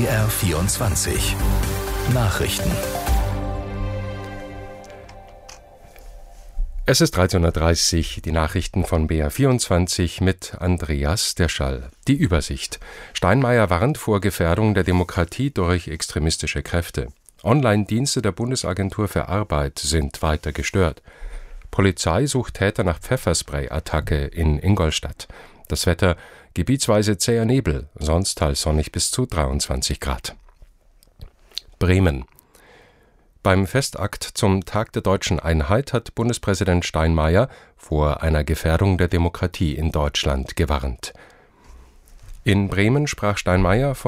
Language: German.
BR24 Nachrichten. Es ist 13:30 Uhr, die Nachrichten von BR24 mit Andreas Derschall. Die Übersicht. Steinmeier warnt vor Gefährdung der Demokratie durch extremistische Kräfte. Online-Dienste der Bundesagentur für Arbeit sind weiter gestört. Polizei sucht Täter nach Pfefferspray-Attacke in Ingolstadt. Das Wetter: gebietsweise zäher Nebel, sonst teils sonnig bis zu 23 Grad. Bremen. Beim Festakt zum Tag der Deutschen Einheit hat Bundespräsident Steinmeier vor einer Gefährdung der Demokratie in Deutschland gewarnt. In Bremen sprach Steinmeier von